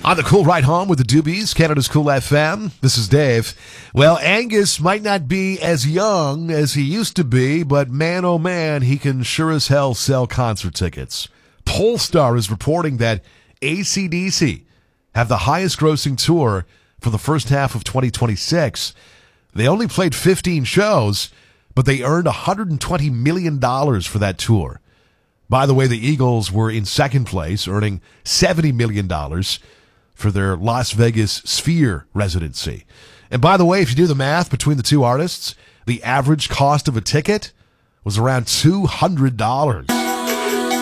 On the Cool Ride Home with the Doobies, Canada's Cool FM. This is Dave. Well, Angus might not be as young as he used to be, but man, oh man, he can sure as hell sell concert tickets. Polestar is reporting that AC/DC have the highest grossing tour for the first half of 2026. They only played 15 shows, but they earned $120 million for that tour. By the way, the Eagles were in second place, earning $70 million for their Las Vegas Sphere residency. And by the way, if you do the math between the two artists, the average cost of a ticket was around $200.